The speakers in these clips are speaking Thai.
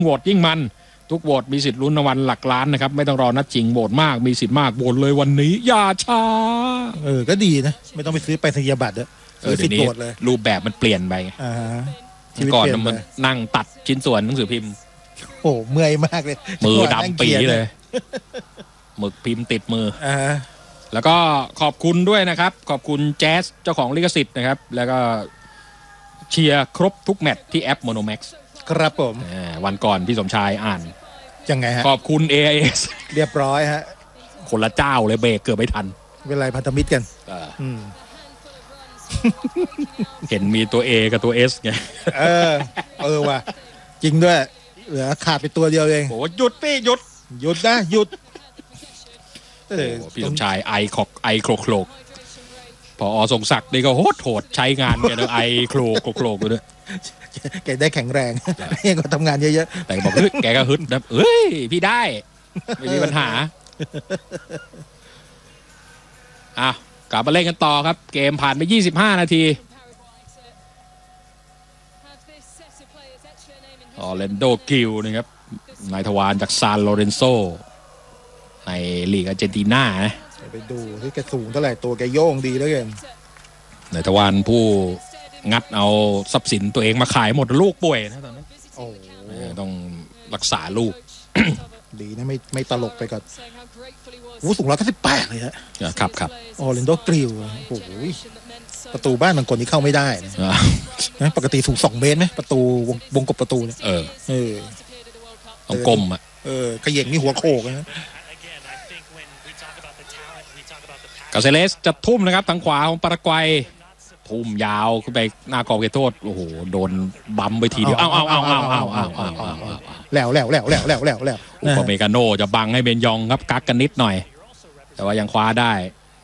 โหวตยิ่งมันทุกโหวตมีสิทธิ์ลุ้นรางวัลหลักล้านนะครับไม่ต้องรอนัดจริงโหวตมากมีสิทธิ์มากโหวตเลยวันนี้อย่าช้าก็ดีนะไม่ต้องไปซื้อไปสัญญาบัตรซื้อสิทธิ์โหวตเลยรูปแบบมันเปลี่ยนไปก่อนมันนั่งตัดชิ้นส่วนหนังสือพิมพ์โอ้เมื่อยมากเลยมือดำปีเลยหมึกพิมพ์ติดมือแล้วก็ขอบคุณด้วยนะครับขอบคุณแจ๊สเจ้าของลิขสิทธิ์นะครับแล้วก็เชียร์ครบทุกแมตช์ที่แอป Monomax ครับผมวันก่อนพี่สมชายอ่านยังไงฮะขอบคุณ AIS เรียบร้อยฮะคนละเจ้าเลยเบรกเกือบไม่ทันเป็นไรพันธมิตรกันเห็นมีตัว A กับตัว S ไงว่ะจริงด้วยเหลือขาดไปตัวเดียวเองโอ้หยุดพี่หยุดนะหยุดพี่สมชายไอโครโครกพอทรงศักดิ์นี่ก็โหดใช้งานแกไอโครกด้วยแกได้แข็งแรงยังก็ทำงานเยอะๆแต่บอกแกก็ฮึดนะพี่ได้ไม่มีปัญหากลับมาเล่นกันต่อครับเกมผ่านไป25นาทีออร์แลนโดกิลนะครับนายทวารจากซานโลเรนโซในลีกอาร์เจนตินาไปดูที่แกสูงเท่าไหร่ตัวแกโย่งดีแล้วกันนายทวารผู้งัดเอาทรัพย์สินตัวเองมาขายหมดลูกป่วยนะตอนนั้นต้องรักษาลูกดีนะไม่ตลกไปก่อนสูง198เลยฮะครับออร์แลนโดกิลโอ้โหประตูบ้านบางคนนี่เข้าไม่ได้นะปกติสูง2 เมตรไหมประตูวงกบประตูเนี่ยต้องกลมขย่งนี่หัวโขกนะกาเซเลสจะทุ่มนะครับทางขวาของปารากวัยทุ่มยาวขึ้นไปหน้ากรอบเขตโทษโอ้โหโดนบัมไปทีเดียวแล้วอุปเมกาโนจะบังให้เบนยองครับกักกันนิดหน่อยแต่ว่ายังคว้าได้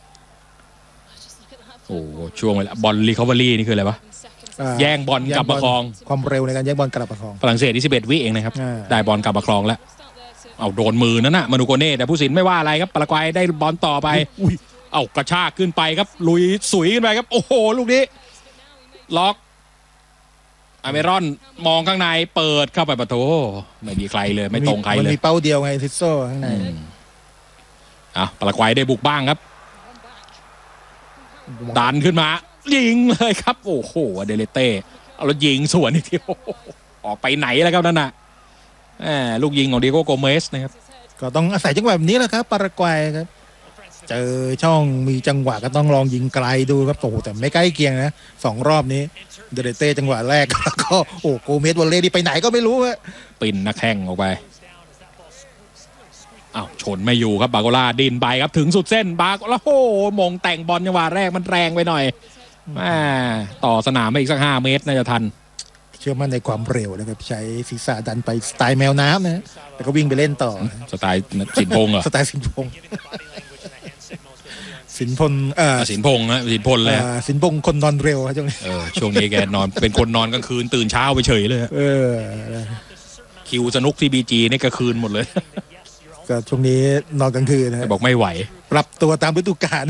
โอ้ช่วงเวลาบอลรีคอเวอรี่นี่คืออะไรวะแย่งบอลกลับมาครองความเร็วในการแย่งบอลกลับมาครองฝรั่งเศสที่11 วิเองนะครับได้บอลกลับมาครองแล้วเอาโดนมือนั่นน่ะมานูโกเน่แต่ผู้สินไม่ว่าอะไรครับปารากวัยได้บอลต่อไปเอากระชากขึ้นไปครับลุยสุยขึ้นไปครับโอ้โหลูกนี้ล็อกอเมรอนมองข้างในเปิดเข้าไปประตูไม่มีใครเลยไม่ตรงใครเลยมันมีเป้าเดียวไงทิโซ่ข้างในปารากวัยได้บุกบ้างครับดันขึ้นมายิงเลยครับโอ้โหเดเลเต้เอาแล้วยิงสวนอีกทีออกไปไหนแล้วครับนั่นน่ะลูกยิงของดิโก้โกเมสนะครับก็ต้องอาศัยจังหวะแบบนี้แหละครับปารากวัยครับเจอช่องมีจังหวะก็ต้องลองยิงไกลดูครับโอ้โหแต่ไม่ใกล้เคียงนะ2 รอบนี้เดเลเต้จังหวะแรกก็โกเมสวอลเล่ที่ไปไหนก็ไม่รู้ฮะปิ่นนักแข่งออกไปชนไม่อยู่ครับบาโกล่าดินไปครับถึงสุดเส้นบาโกล่าโอ้มงแต่งบอลจังหวะแรกมันแรงไปหน่อยต่อสนามไปอีกสัก5 เมตรน่าจะทันเชื่อมั่นในความเร็วนะครับใช้ศีรษะดันไปสไตล์แมวน้ำนะแต่ก็วิ่งไปเล่นต่อสไตล์สินพงษ์เหรอสไตล์สินพงษ์สินพลสินพงษ์นะสินพลเลยสินพงษ์คนนอนเร็วช่วงนี้ช่วงนี้แกนอนเป็นคนนอนกลางคืนตื่นเช้าไปเฉยเลยคิวสนุกที่บีจีนี่ก็คืนหมดเลยก็ช่วงนี้นอนกลางคืนนะบอกไม่ไหวปรับตัวตามฤดูกาล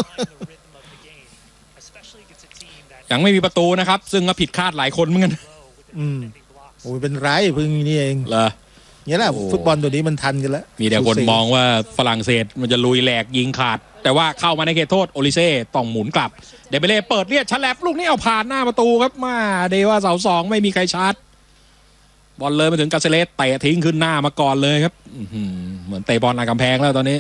ยังไม่มีประตูนะครับซึ่งก็ผิดคาดหลายคนเหมือนกันโอ้ยเป็นไรเพิ่งนี่เองเหรอเนี่ยแหละฟุตบอลตัวนี้มันทันกันแล้วมีแต่คนมองว่าฝรั่งเศสมันจะลุยแหลกยิงขาดแต่ว่าเข้ามาในเขตโทษโอลิเซ่ต้องหมุนกลับเดเบเล่เปิดเลียดฉลับลูกนี้เอาผ่านหน้าประตูครับมาเดว่าเสา2ไม่มีใครชาร์จบอลเลยมาถึงกาเซเลสเตะทิ้งขึ้นหน้ามาก่อนเลยครับเหมือนเตะบอลหน้ากำแพงแล้วตอนนี้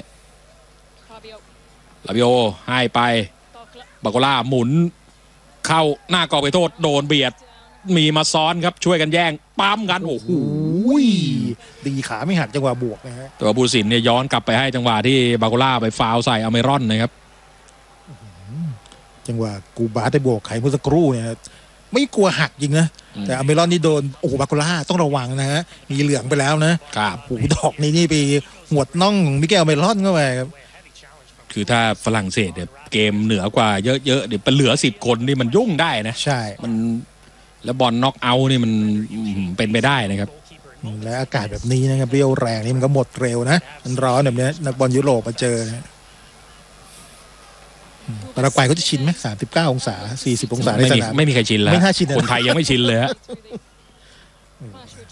ลาบิโอให้ไปบาโกล่าหมุนเข้าหน้ากรอบเขตโทษโดนเบียดมีมาซ้อนครับช่วยกันแย่งปั๊มกันโอ้โหดีขาไม่หักจังหวะบวกนะฮะตัวผู้สินเนี่ยย้อนกลับไปให้จังหวะที่บาโกล่าไปฟาวใส่อเมรอนนะครับจังหวะกูบาได้บวกไข่เมื่อสักครู่เนี่ยไม่กลัวหักยิงนะแต่อเมรอนนี่โดนโอ้บาโกล่าต้องระวังนะฮะมีเหลืองไปแล้วนะครับโอ้ดอกนี่ไปหวดน่องมิเกลอเมรอนเข้าไปครับคือถ้าฝรั่งเศสเนี่ยเกมเหนือกว่าเยอะๆเดี๋ยวเป็นเหลือ10 คนนี่มันยุ่งได้นะใช่มันแล้วบอลน็อกเอาท์นี่มันเป็นไปได้นะครับและอากาศแบบนี้นะครับเรียวแรงนี่มันก็หมดเร็วนะมันร้อนแบบนี้นักบอลยุโรปมาเจอปารากวัยเขาจะชินไหม39 องศา40 องศาในสนามไม่มีใครชินแล้วคนไทยยังไม่ชินเลยฮะ